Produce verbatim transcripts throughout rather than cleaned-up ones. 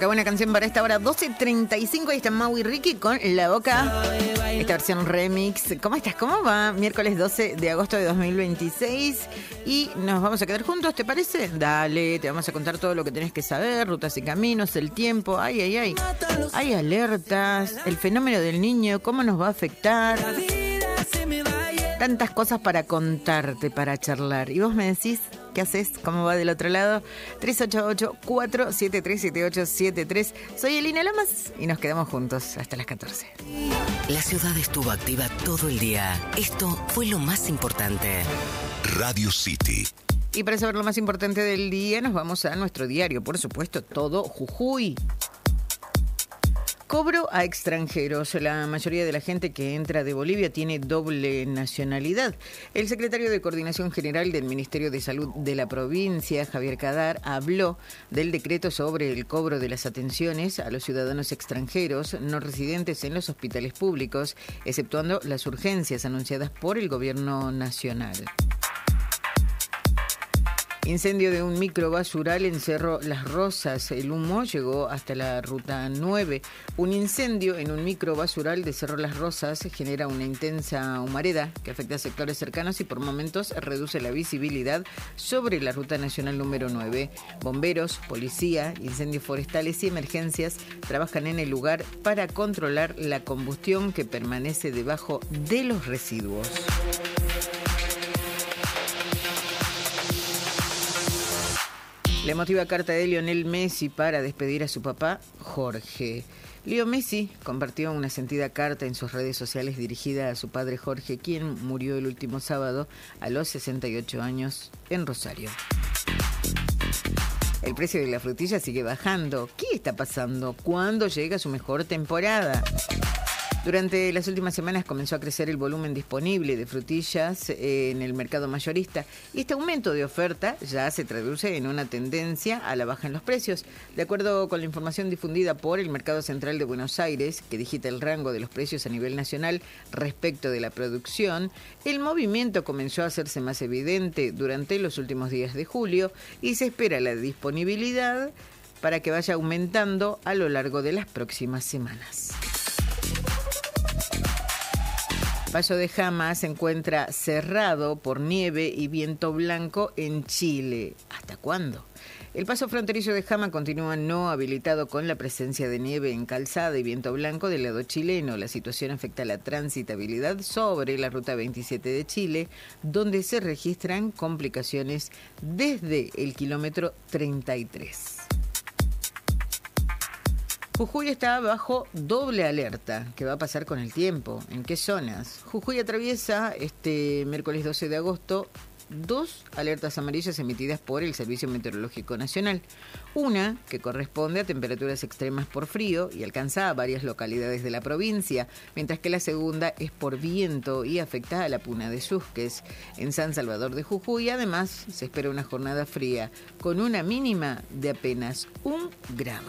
qué buena canción para esta hora. doce treinta y cinco, ahí está Mau y Ricky con La Boca. Esta versión remix. ¿Cómo estás? ¿Cómo va? Miércoles doce de agosto de dos mil veintiséis. Y nos vamos a quedar juntos, ¿te parece? Dale, te vamos a contar todo lo que tenés que saber. Rutas y caminos, el tiempo. Ay, ay, ay. Hay alertas. El fenómeno del niño, cómo nos va a afectar. Tantas cosas para contarte, para charlar. Y vos me decís, ¿qué haces? ¿Cómo va del otro lado? tres ocho ocho, cuatro siete tres, siete ocho siete tres. Soy Elina Lamas y nos quedamos juntos hasta las catorce. La ciudad estuvo activa todo el día. Esto fue lo más importante. Radio City. Y para saber lo más importante del día, nos vamos a nuestro diario, por supuesto, Todo Jujuy. Cobro a extranjeros. La mayoría de la gente que entra de Bolivia tiene doble nacionalidad. El secretario de Coordinación General del Ministerio de Salud de la provincia, Javier Cadar, habló del decreto sobre el cobro de las atenciones a los ciudadanos extranjeros no residentes en los hospitales públicos, exceptuando las urgencias anunciadas por el gobierno nacional. Incendio de un microbasural en Cerro Las Rosas. El humo llegó hasta la ruta nueve. Un incendio en un microbasural de Cerro Las Rosas genera una intensa humareda que afecta a sectores cercanos y por momentos reduce la visibilidad sobre la ruta nacional número nueve. Bomberos, policía, incendios forestales y emergencias trabajan en el lugar para controlar la combustión que permanece debajo de los residuos. La emotiva carta de Lionel Messi para despedir a su papá, Jorge. Leo Messi compartió una sentida carta en sus redes sociales dirigida a su padre Jorge, quien murió el último sábado a los sesenta y ocho años en Rosario. El precio de la frutilla sigue bajando. ¿Qué está pasando? ¿Cuándo llega su mejor temporada? Durante las últimas semanas comenzó a crecer el volumen disponible de frutillas en el mercado mayorista y este aumento de oferta ya se traduce en una tendencia a la baja en los precios. De acuerdo con la información difundida por el Mercado Central de Buenos Aires, que digita el rango de los precios a nivel nacional respecto de la producción, el movimiento comenzó a hacerse más evidente durante los últimos días de julio y se espera la disponibilidad para que vaya aumentando a lo largo de las próximas semanas. Paso de Jama se encuentra cerrado por nieve y viento blanco en Chile. ¿Hasta cuándo? El paso fronterizo de Jama continúa no habilitado con la presencia de nieve en calzada y viento blanco del lado chileno. La situación afecta la transitabilidad sobre la ruta veintisiete de Chile, donde se registran complicaciones desde el kilómetro treinta y tres. Jujuy está bajo doble alerta. ¿Qué va a pasar con el tiempo? ¿En qué zonas? Jujuy atraviesa este miércoles doce de agosto dos alertas amarillas emitidas por el Servicio Meteorológico Nacional. Una que corresponde a temperaturas extremas por frío y alcanza a varias localidades de la provincia, mientras que la segunda es por viento y afecta a la Puna de Susques. En San Salvador de Jujuy, además, se espera una jornada fría con una mínima de apenas un grado.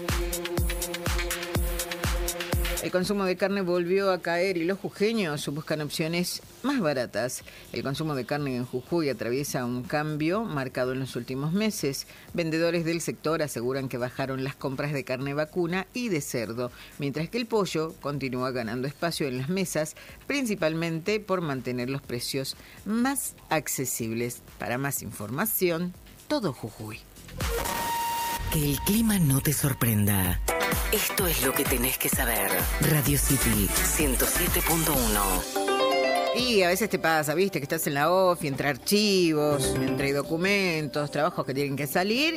El consumo de carne volvió a caer y los jujeños buscan opciones más baratas. El consumo de carne en Jujuy atraviesa un cambio marcado en los últimos meses. Vendedores del sector aseguran que bajaron las compras de carne vacuna y de cerdo, mientras que el pollo continúa ganando espacio en las mesas, principalmente por mantener los precios más accesibles. Para más información, Todo Jujuy. Que el clima no te sorprenda. Esto es lo que tenés que saber. Radio City ciento siete punto uno. Y a veces te pasa, viste, que estás en la off y entre archivos, entre documentos, trabajos que tienen que salir